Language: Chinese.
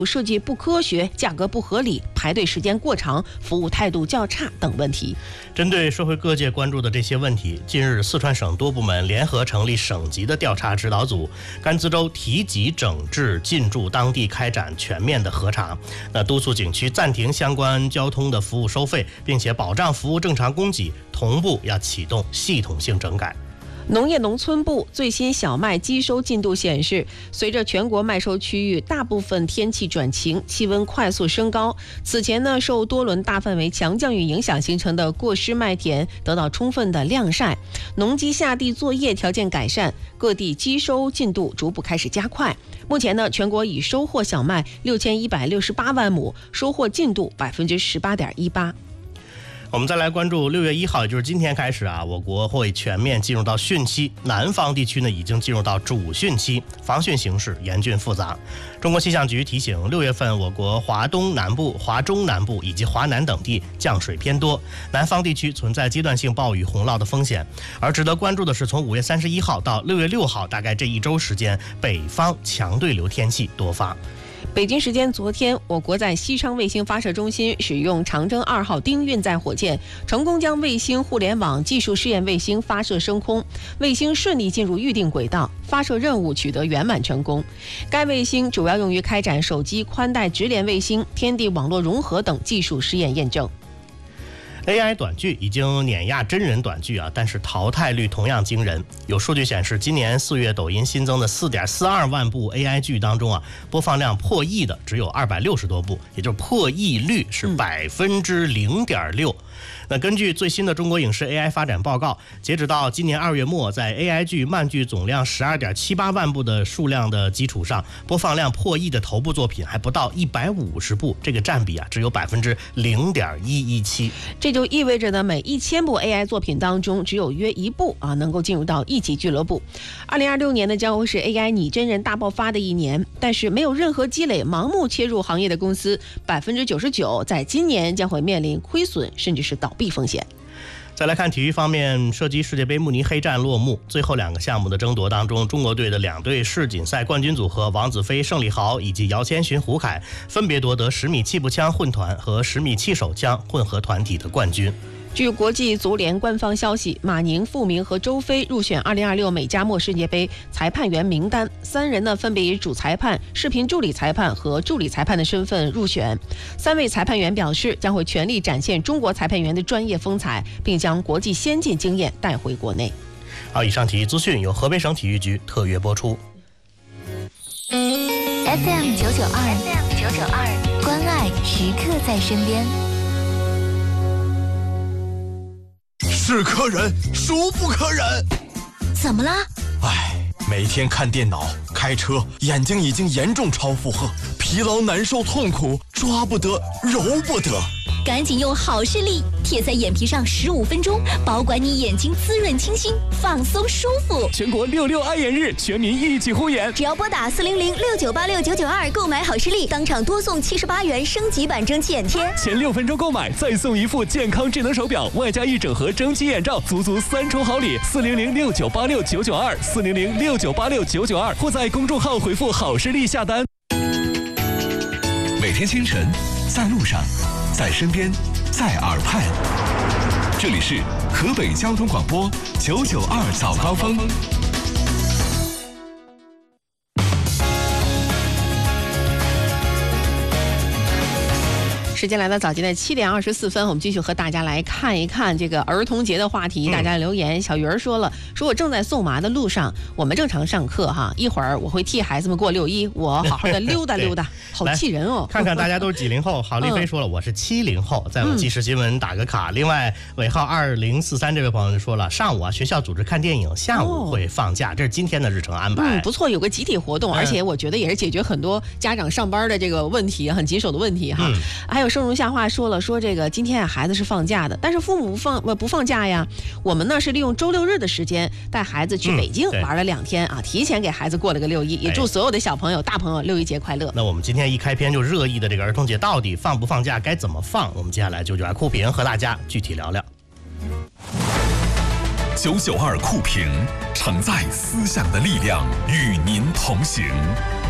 设计不科学、价格不合理、排队时间过长、服务态度较差等问题。 针对社会各界关注的这些问题，近日四川省多部门联合成立省级的调查指导组，甘孜州提级整治进驻当地开展全面的核查，督促景区暂停相关交通的服务收费，并且保障服务正常供给，同步要启动系统性整改。 农业农村部最新小麦机收进度显示，随着全国麦收区域大部分天气转晴，气温快速升高，此前呢受多轮大范围强降雨影响形成的过湿麦田得到充分的晾晒，农机下地作业条件改善，各地机收进度逐步开始加快。目前呢，全国已收获小麦6168万亩，收获进度18.18%。 我们再来关注6月1号，也就是今天开始我国会全面进入到汛期，南方地区呢已经进入到主汛期，防汛形势严峻复杂。中国气象局提醒，6月份我国华东南部、华中南部以及华南等地降水偏多，南方地区存在阶段性暴雨洪涝的风险。而值得关注的是，从5月31号到6月6号，大概这一周时间，北方强对流天气多发。 北京时间昨天，我国在西昌卫星发射中心使用长征2号丁运载火箭，成功将卫星互联网技术试验卫星发射升空，卫星顺利进入预定轨道，发射任务取得圆满成功。该卫星主要用于开展手机宽带直连卫星、天地网络融合等技术试验验证。 AI 短剧已经碾压真人短剧但是淘汰率同样惊人。有数据显示，今年4月抖音新增的4.42万部 AI 剧当中播放量破亿的只有260多部，也就是破亿率是0.6%。那根据最新的中国影视 AI 发展报告，截止到今年2月末，在 AI 剧漫剧总量12.78万部的数量的基础上，播放量破亿的头部作品还不到150部，这个占比只有0.117%。 这就意味着呢，每1000部 AI 作品当中，只有约1部能够进入到一级俱乐部。2026年呢，将会是 AI 拟真人大爆发的一年，但是没有任何积累、盲目切入行业的公司，99%在今年将会面临亏损甚至是倒闭风险。 再来看体育方面，射击世界杯慕尼黑站落幕，最后2个项目的争夺当中，中国队的2队世锦赛冠军组合王子飞、盛礼豪以及姚谦勋、胡凯分别夺得10米气步枪混团和10米气手枪混合团体的冠军。 据国际足联官方消息，马宁、傅明和周飞入选2026美加墨世界杯裁判员名单，3人呢分别以主裁判、视频助理裁判和助理裁判的身份入选。3位裁判员表示，将会全力展现中国裁判员的专业风采，并将国际先进经验带回国内。 好，以上体育资讯由河北省体育局特约播出。 FM 992，关爱时刻在身边。 是可忍，孰不可忍？ 怎么啦？ 每天看电脑、开车，眼睛已经严重超负荷，疲劳、难受、痛苦，抓不得，揉不得。 赶紧用好视力贴在眼皮上15分钟，保管你眼睛滋润清新，放松舒服。 全国66爱眼日，全民一起护眼。 只要拨打40069869992购买好视力，当场多送78元升级版蒸汽眼贴。 前6分钟购买，再送一副健康智能手表，外加1整盒蒸汽眼罩，足3重好礼。400698699240069869992，或在公众号回复好视力下单。 每天清晨，在路上，在身边，在耳畔，这里是河北交通广播992早高峰。 时间来到早间的7点24分，我们继续和大家来看一看这个儿童节的话题。大家留言，小鱼儿说了，说我正在送娃的路上，我们正常上课一会儿我会替孩子们过6·1，我好好的溜达溜达，好气人哦！ 看看大家都是90后，郝丽飞说了，我是70后，在我即时新闻打个卡。另外尾号2043这位朋友说了，上午学校组织看电影，下午会放假，这是今天的日程安排。 不错，有个集体活动，而且我觉得也是解决很多家长上班的这个问题，很棘手的问题还有盛如夏话说了，说这个今天孩子是放假的，但是父母不放假呀。我们呢是利用周6日的时间带孩子去北京玩了2天提前给孩子过了个6·1，也祝所有的小朋友、大朋友6·1节快乐。 那我们今天一开篇就热议的这个儿童节到底放不放假，该怎么放？我们接下来就来酷评和大家具体聊聊。 992酷评，承载思想的力量，与您同行。